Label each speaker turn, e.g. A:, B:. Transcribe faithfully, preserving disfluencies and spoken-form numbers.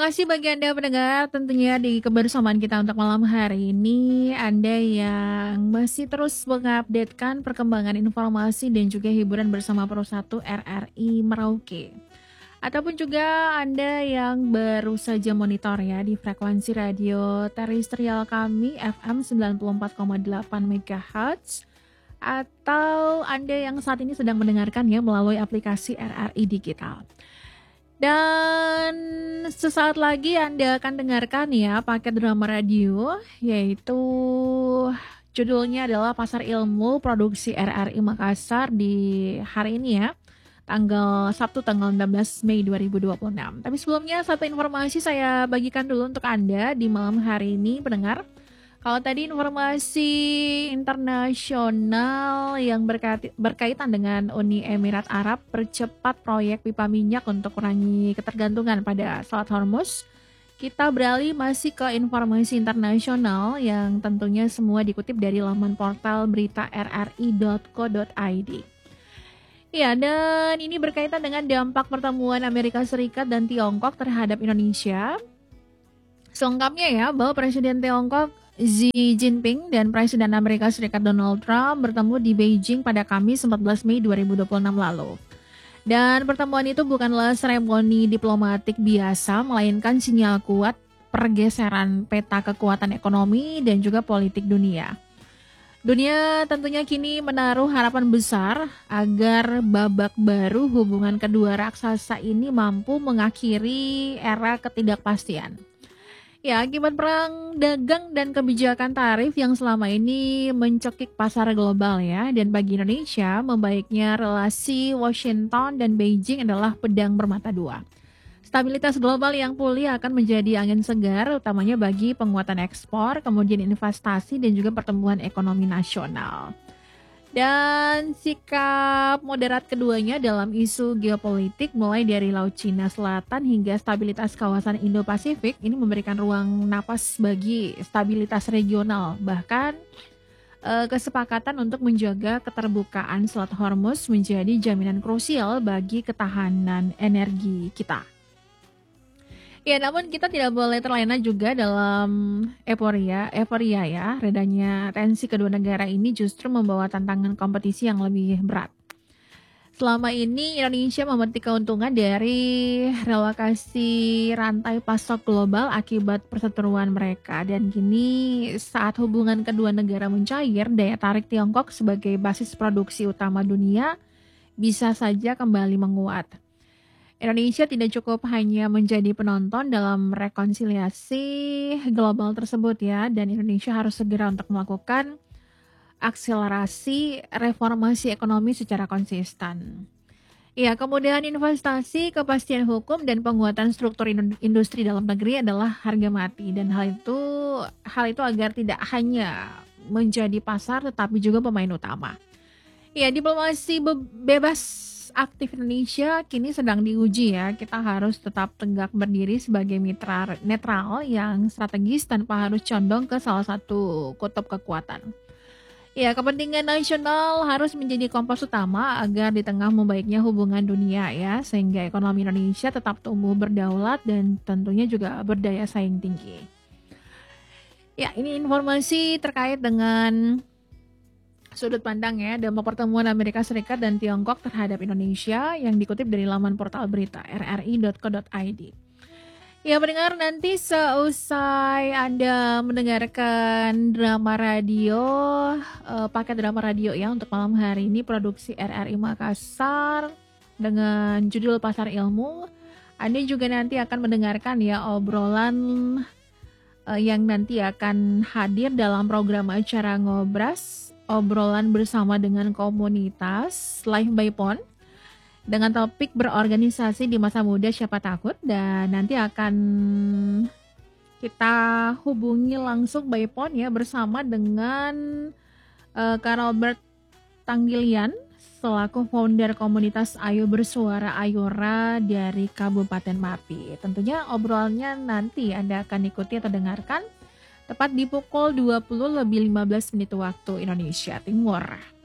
A: kasih bagi Anda pendengar tentunya di kebersamaan kita untuk malam hari ini. Anda yang masih terus mengupdatekan perkembangan informasi dan juga hiburan bersama Pro satu R R I Merauke. Ataupun juga Anda yang baru saja monitor ya di frekuensi radio terestrial kami F M sembilan puluh empat koma delapan megahertz. Atau Anda yang saat ini sedang mendengarkan ya melalui aplikasi R R I Digital. Dan sesaat lagi Anda akan dengarkan ya paket drama radio, yaitu judulnya adalah Pasar Ilmu Produksi R R I Makassar di hari ini ya, tanggal Sabtu tanggal enam belas Mei dua ribu dua puluh enam. Tapi sebelumnya satu informasi saya bagikan dulu untuk Anda di malam hari ini pendengar. Kalau tadi informasi internasional yang berkait, berkaitan dengan Uni Emirat Arab percepat proyek pipa minyak untuk kurangi ketergantungan pada Selat Hormuz, kita beralih masih ke informasi internasional yang tentunya semua dikutip dari laman portal berita r r i dot co dot i d. Ya, dan ini berkaitan dengan dampak pertemuan Amerika Serikat dan Tiongkok terhadap Indonesia. Selengkapnya ya, bahwa Presiden Tiongkok Xi Jinping dan Presiden Amerika Serikat Donald Trump bertemu di Beijing pada Kamis empat belas Mei dua ribu dua puluh enam lalu. Dan pertemuan itu bukanlah seremoni diplomatik biasa, melainkan sinyal kuat pergeseran peta kekuatan ekonomi dan juga politik dunia. Dunia tentunya kini menaruh harapan besar agar babak baru hubungan kedua raksasa ini mampu mengakhiri era ketidakpastian. Ya, akibat perang dagang dan kebijakan tarif yang selama ini mencekik pasar global ya, dan bagi Indonesia, membaiknya relasi Washington dan Beijing adalah pedang bermata dua. Stabilitas global yang pulih akan menjadi angin segar, utamanya bagi penguatan ekspor, kemudian investasi dan juga pertumbuhan ekonomi nasional. Dan sikap moderat keduanya dalam isu geopolitik mulai dari Laut Cina Selatan hingga stabilitas kawasan Indo-Pasifik ini memberikan ruang napas bagi stabilitas regional. Bahkan eh, kesepakatan untuk menjaga keterbukaan Selat Hormuz menjadi jaminan krusial bagi ketahanan energi kita. Ya, namun kita tidak boleh terlena juga dalam euforia, euforia ya. Redanya tensi kedua negara ini justru membawa tantangan kompetisi yang lebih berat. Selama ini Indonesia memetik keuntungan dari relokasi rantai pasok global akibat perseteruan mereka. Dan kini saat hubungan kedua negara mencair, daya tarik Tiongkok sebagai basis produksi utama dunia bisa saja kembali menguat. Indonesia tidak cukup hanya menjadi penonton dalam rekonsiliasi global tersebut ya, dan Indonesia harus segera untuk melakukan akselerasi reformasi ekonomi secara konsisten. Ya, kemudian investasi, kepastian hukum dan penguatan struktur industri dalam negeri adalah harga mati, dan hal itu hal itu agar tidak hanya menjadi pasar tetapi juga pemain utama. Ya, diplomasi be- bebas aktif Indonesia kini sedang diuji ya. Kita harus tetap tegak berdiri sebagai mitra netral yang strategis tanpa harus condong ke salah satu kutub kekuatan. Ya, kepentingan nasional harus menjadi kompas utama agar di tengah membaiknya hubungan dunia ya, sehingga ekonomi Indonesia tetap tumbuh berdaulat dan tentunya juga berdaya saing tinggi. Ya, ini informasi terkait dengan sudut pandang ya dampak pertemuan Amerika Serikat dan Tiongkok terhadap Indonesia yang dikutip dari laman portal berita r r i dot co dot i d. Ya, pendengar, nanti seusai Anda mendengarkan drama radio, eh, paket drama radio ya untuk malam hari ini produksi R R I Makassar dengan judul Pasar Ilmu, Anda juga nanti akan mendengarkan ya obrolan eh, yang nanti akan hadir dalam program acara Ngobras, obrolan bersama dengan komunitas Live by Pon dengan topik berorganisasi di masa muda siapa takut, dan nanti akan kita hubungi langsung by Pon ya bersama dengan uh, Kak Robert Tanggilian selaku founder komunitas Ayo Bersuara Ayora dari Kabupaten Mapi. Tentunya obrolannya nanti Anda akan ikuti atau dengarkan tepat di pukul dua puluh lebih lima belas menit waktu Indonesia Timur.